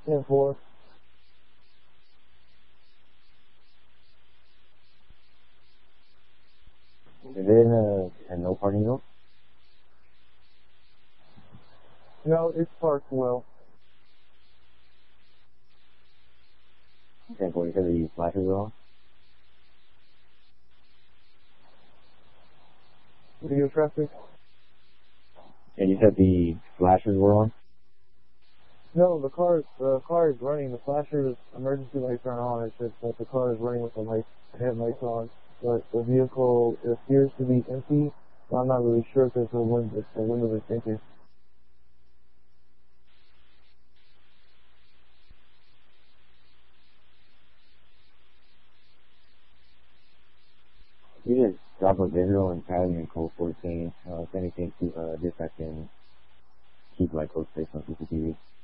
10-4. Is it in a no parking zone? No, it's parked well. 10-4, you said the flashers were on? Video traffic? And you said the flashers were on? No, the car is running. The flashers, emergency lights aren't on. It's just that the car is running with the headlights on. But the vehicle appears to be empty. So I'm not really sure because the window is tinted. You just drop a visual and tag me in code 14. If anything, dispatch can keep like close space on CCTV.